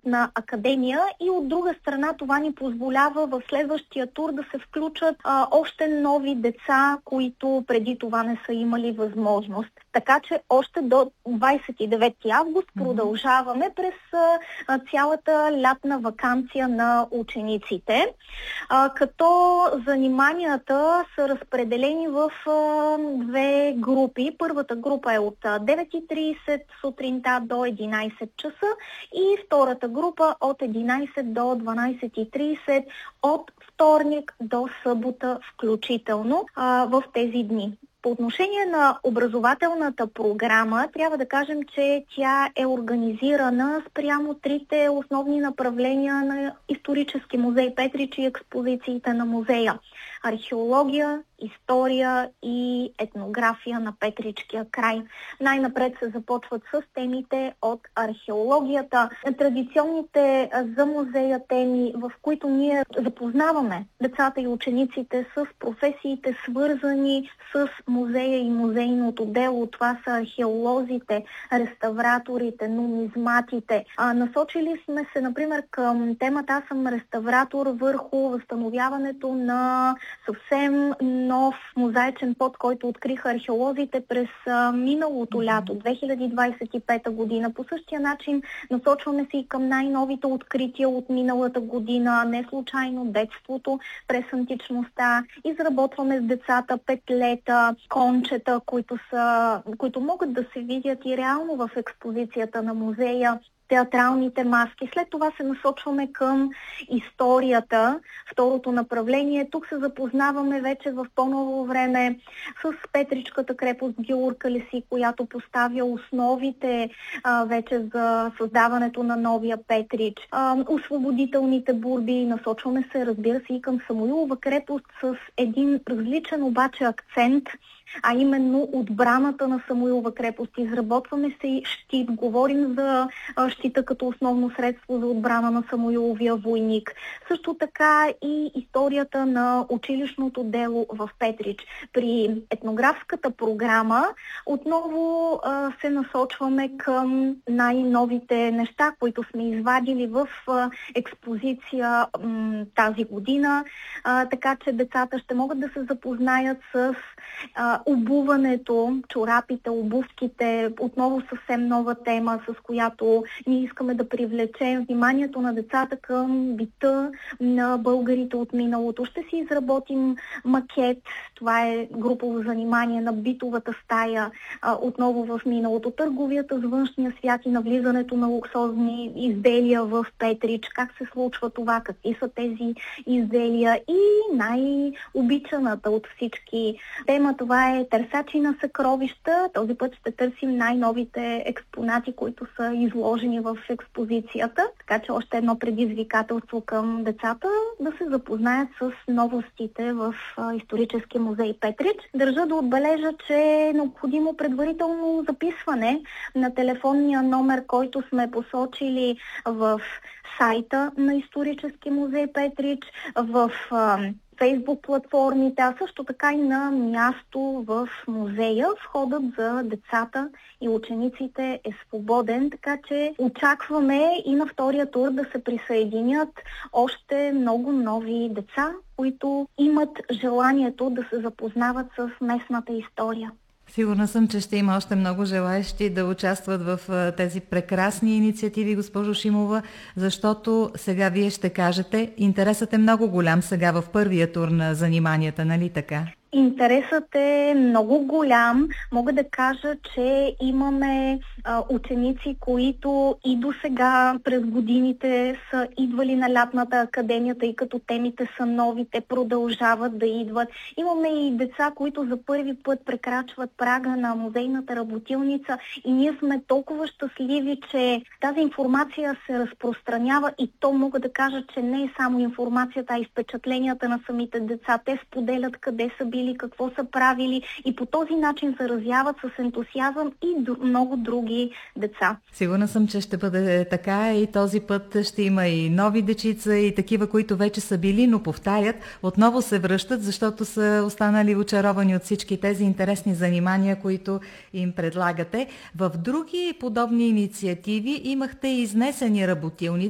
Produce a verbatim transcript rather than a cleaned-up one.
лятна академия и от друга страна това ни позволява в следващия тур да се включат а, още нови деца, които преди това не са имали възможност. Така че още до двадесет и девети август продължаваме през а, цялата лятна ваканция на учениците, а, като заниманията са разпределени в а, две групи. Първата група е от девет и тридесет сутринта до единадесет часа и втората група от единадесет до дванадесет и тридесет от вторник до събота включително а, в тези дни. По отношение на образователната програма, трябва да кажем, че тя е организирана спрямо трите основни направления на Исторически музей Петрич и експозициите на музея. Археология, история и етнография на Петричкия край. Най-напред се започват с темите от археологията, традиционните за музея теми, в които ние запознаваме децата и учениците с професиите, свързани с музея и музейното дело. Това са археолозите, реставраторите, нумизматите. А, насочили сме се, например, към темата "Аз съм реставратор" върху възстановяването на съвсем нов мозаичен под, който откриха археолозите през а, миналото лято, две хиляди двадесет и пета година. По същия начин насочваме се и към най-новите открития от миналата година, не случайно детството през античността. Изработваме с децата петлета, кончета, които, са, които могат да се видят и реално в експозицията на музея, театралните маски. След това се насочваме към историята, второто направление. Тук се запознаваме вече в по-ново време с Петричката крепост Георг-Калеси, която поставя основите а, вече за създаването на новия Петрич. А, освободителните борби, насочваме се, разбира се, и към Самуилова крепост с един различен обаче акцент, а именно отбраната на Самуилова крепост. Изработваме се и щит. Говорим за щита като основно средство за отбрана на Самуиловия войник. Също така и историята на училищното дело в Петрич. При етнографската програма отново а, се насочваме към най-новите неща, които сме извадили в а, експозиция м, тази година, а, така че децата ще могат да се запознаят с а, обуването, чорапите, обувките, отново съвсем нова тема, с която ние искаме да привлечем вниманието на децата към бита на българите от миналото. Ще си изработим макет, това е групово занимание на битовата стая, а, отново в миналото. Търговията с външния свят и навлизането на луксозни изделия в Петрич, как се случва това, какви са тези изделия и най-обичаната от всички тема, това е търсачи на съкровища. Този път ще търсим най-новите експонати, които са изложени в експозицията. Така че още едно предизвикателство към децата да се запознаят с новостите в Исторически музей Петрич. Държа да отбележа, че е необходимо предварително записване на телефонния номер, който сме посочили в сайта на Исторически музей Петрич, в Фейсбук платформите, а също така и на място в музея. Входът за децата и учениците е свободен, така че очакваме и на втория тур да се присъединят още много нови деца, които имат желанието да се запознават с местната история. Сигурна съм, че ще има още много желаещи да участват в тези прекрасни инициативи, госпожо Шимова, защото сега вие ще кажете, интересът е много голям сега в първия тур на заниманията, нали така? Интересът е много голям. Мога да кажа, че имаме а, ученици, които и до сега през годините са идвали на лятната академия, тъй като темите са нови, те продължават да идват. Имаме и деца, които за първи път прекрачват прага на музейната работилница и ние сме толкова щастливи, че тази информация се разпространява и то мога да кажа, че не е само информацията, а и впечатленията на самите деца. Те споделят къде са били, какво са правили и по този начин заразяват с ентусиазъм и д- много други деца. Сигурна съм, че ще бъде така и този път ще има и нови дечица и такива, които вече са били, но повтарят, отново се връщат, защото са останали очаровани от всички тези интересни занимания, които им предлагате. В други подобни инициативи имахте изнесени работилници,